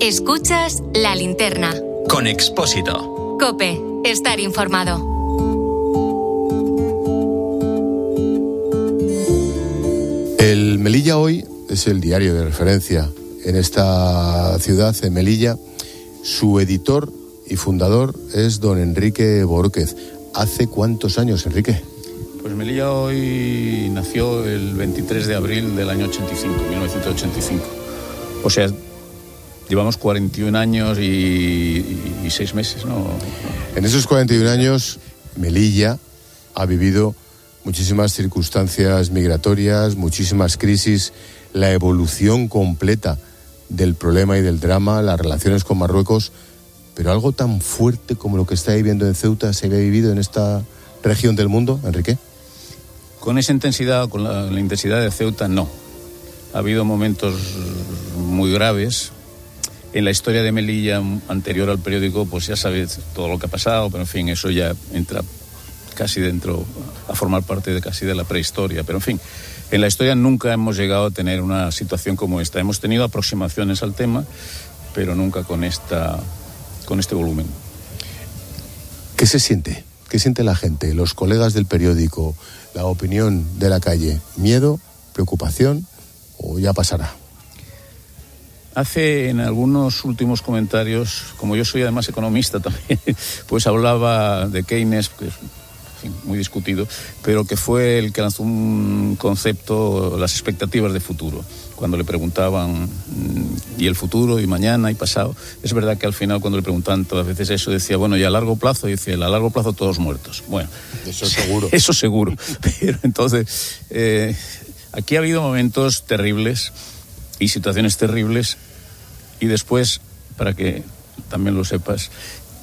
Escuchas La Linterna. Con Expósito. COPE. Estar informado. El Melilla Hoy es el diario de referencia en esta ciudad, en Melilla. Su editor y fundador es don Enrique Borquez. ¿Hace cuántos años, Enrique? Pues Melilla Hoy nació el 23 de abril del año 1985. O sea, llevamos 41 años y 6 meses, ¿no? En esos 41 años, Melilla ha vivido muchísimas circunstancias migratorias, muchísimas crisis, la evolución completa del problema y del drama, las relaciones con Marruecos, pero algo tan fuerte como lo que está viviendo en Ceuta se había vivido en esta región del mundo, Enrique. Con esa intensidad, con la intensidad de Ceuta, no. Ha habido momentos muy graves. En la historia de Melilla, anterior al periódico, pues ya sabes todo lo que ha pasado, pero en fin, eso ya entra casi dentro, a formar parte de casi de la prehistoria. Pero en fin, en la historia nunca hemos llegado a tener una situación como esta. Hemos tenido aproximaciones al tema, pero nunca con este volumen. ¿Qué se siente? ¿Qué siente la gente, los colegas del periódico, la opinión de la calle? ¿Miedo, preocupación o ya pasará? Hace en algunos últimos comentarios, como yo soy además economista también, pues hablaba de Keynes, que es muy discutido, pero que fue el que lanzó un concepto, las expectativas de futuro. Cuando le preguntaban, ¿y el futuro, y mañana, y pasado? Es verdad que al final, cuando le preguntaban todas veces eso, decía, bueno, y a largo plazo, dice, a largo plazo todos muertos. Bueno, eso seguro. Eso seguro. Pero entonces, aquí ha habido momentos terribles y situaciones terribles, y después, para que también lo sepas,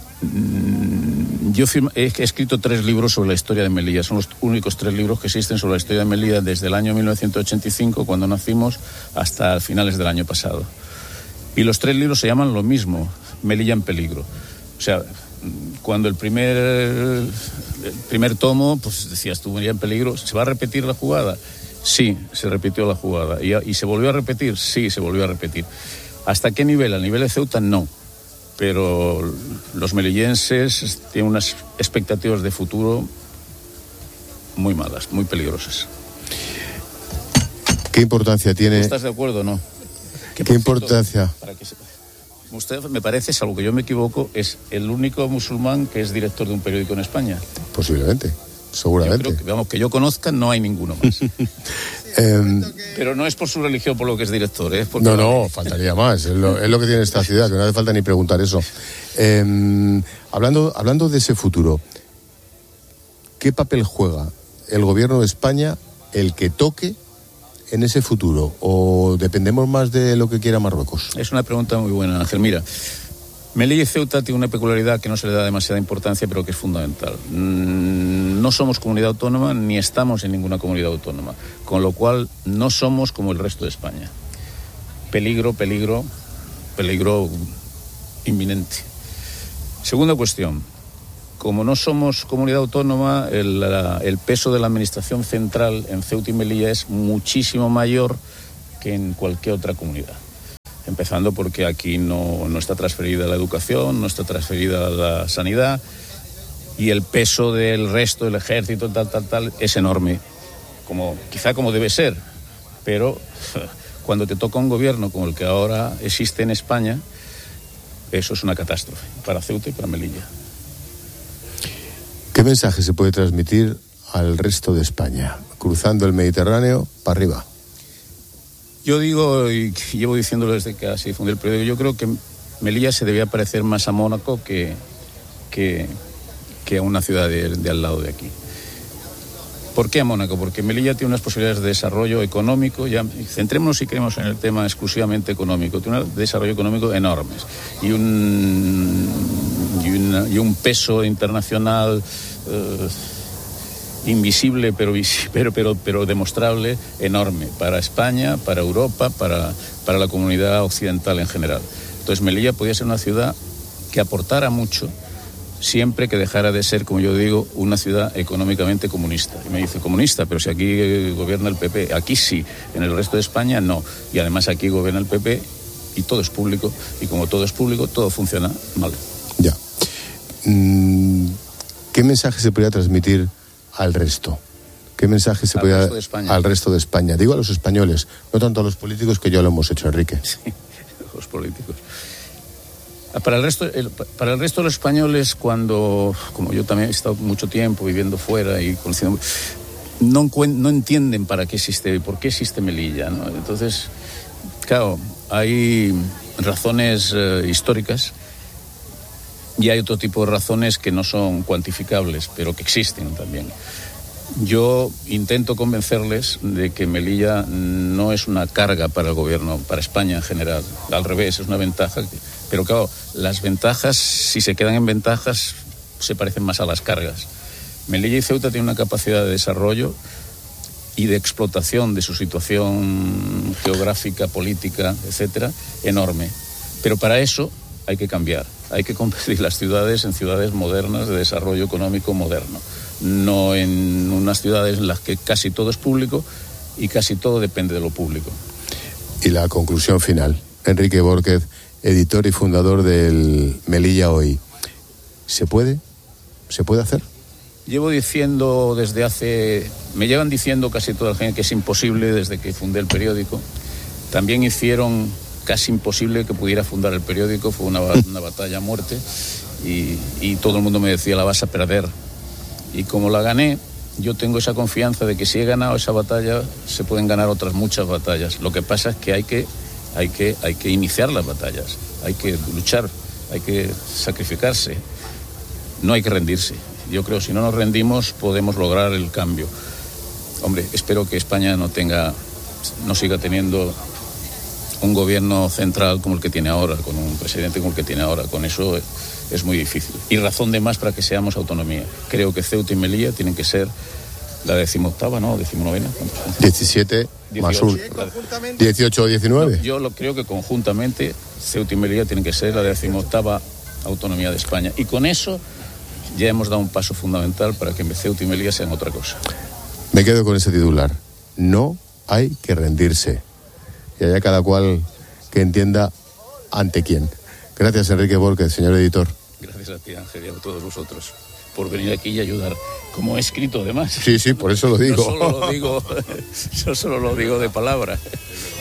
yo he escrito 3 libros sobre la historia de Melilla. Son los únicos 3 libros que existen sobre la historia de Melilla desde el año 1985, cuando nacimos, hasta finales del año pasado. Y los 3 libros se llaman lo mismo, Melilla en peligro. O sea, cuando el primer tomo, pues decías tú, Melilla en peligro, ¿se va a repetir la jugada? Sí, se repitió la jugada. ¿Y se volvió a repetir? Sí, se volvió a repetir. ¿Hasta qué nivel? ¿A nivel de Ceuta? No. Pero los melillenses tienen unas expectativas de futuro muy malas, muy peligrosas. ¿Qué importancia tiene? ¿Estás de acuerdo o no? ¿Qué importancia? Para que usted, me parece, salvo que yo me equivoco, es el único musulmán que es director de un periódico en España. Posiblemente, seguramente. Yo creo que yo conozca, no hay ninguno más. Pero no es por su religión por lo que es director, ¿eh? No, faltaría más. Es lo que tiene esta ciudad, que no hace falta ni preguntar eso. Hablando de ese futuro, ¿qué papel juega el gobierno de España, el que toque, en ese futuro? ¿O dependemos más de lo que quiera Marruecos? Es una pregunta muy buena, Ángel. Mira, Melilla y Ceuta tiene una peculiaridad que no se le da demasiada importancia, pero que es fundamental. No somos comunidad autónoma ni estamos en ninguna comunidad autónoma, con lo cual no somos como el resto de España. Peligro inminente. Segunda cuestión, como no somos comunidad autónoma, el peso de la administración central en Ceuta y Melilla es muchísimo mayor que en cualquier otra comunidad. Empezando porque aquí no está transferida la educación, no está transferida la sanidad, y el peso del resto del ejército, tal, es enorme, quizá como debe ser, pero cuando te toca un gobierno como el que ahora existe en España, eso es una catástrofe para Ceuta y para Melilla. ¿Qué mensaje se puede transmitir al resto de España, cruzando el Mediterráneo para arriba? Yo digo, y llevo diciéndolo desde que se difundió el periódico, yo creo que Melilla se debía parecer más a Mónaco que a una ciudad de al lado de aquí. ¿Por qué a Mónaco? Porque Melilla tiene unas posibilidades de desarrollo económico, ya centrémonos si queremos en el tema exclusivamente económico, tiene un desarrollo económico enormes y un peso internacional invisible pero demostrable, enorme para España, para Europa, para la comunidad occidental en general. Entonces Melilla podía ser una ciudad que aportara mucho, siempre que dejara de ser, como yo digo, una ciudad económicamente comunista. Y me dice, comunista, pero si aquí gobierna el PP, aquí sí, en el resto de España no. Y además aquí gobierna el PP y todo es público, y como todo es público, todo funciona mal. Ya. ¿Qué mensaje se podría transmitir al resto? ¿Qué mensaje se podría dar al resto de España? Digo a los españoles, no tanto a los políticos, que ya lo hemos hecho, Enrique. Sí, los políticos. Para el resto de los españoles, como yo también he estado mucho tiempo viviendo fuera y conociendo, no entienden para qué existe y por qué existe Melilla, ¿no? Entonces, claro, hay razones históricas y hay otro tipo de razones que no son cuantificables, pero que existen también. Yo intento convencerles de que Melilla no es una carga para el gobierno, para España en general. Al revés, es una ventaja. Pero claro, las ventajas, si se quedan en ventajas, se parecen más a las cargas. Melilla y Ceuta tienen una capacidad de desarrollo y de explotación de su situación geográfica, política, etcétera, enorme. Pero para eso hay que cambiar. Hay que convertir las ciudades en ciudades modernas de desarrollo económico moderno. No en unas ciudades en las que casi todo es público y casi todo depende de lo público. Y la conclusión final. Enrique Bórquez, editor y fundador del Melilla Hoy. ¿Se puede? ¿Se puede hacer? Llevo diciendo me llevan diciendo casi toda la gente que es imposible desde que fundé el periódico. También hicieron casi imposible que pudiera fundar el periódico, fue una batalla a muerte y todo el mundo me decía, la vas a perder. Y como la gané, yo tengo esa confianza de que si he ganado esa batalla, se pueden ganar otras muchas batallas. Lo que pasa es que hay que iniciar las batallas, hay que luchar, hay que sacrificarse, no hay que rendirse. Yo creo que si no nos rendimos podemos lograr el cambio. Hombre, espero que España no siga teniendo un gobierno central como el que tiene ahora, con un presidente como el que tiene ahora. Con eso es muy difícil. Y razón de más para que seamos autonomía. Creo que Ceuta y Melilla tienen que ser la 18ª, ¿no? 19ª. 17 más 1. 18 o 19. No, yo creo que conjuntamente Ceuta y Melilla tienen que ser la 18ª autonomía de España. Y con eso ya hemos dado un paso fundamental para que Ceuta y Melilla sean otra cosa. Me quedo con ese titular. No hay que rendirse. Y haya cada cual que entienda ante quién. Gracias, Enrique Bórquez, señor editor. Gracias a ti, Ángel, y a todos vosotros por venir aquí y ayudar. Como he escrito, además. Sí, por eso lo digo. No solo lo digo de palabra.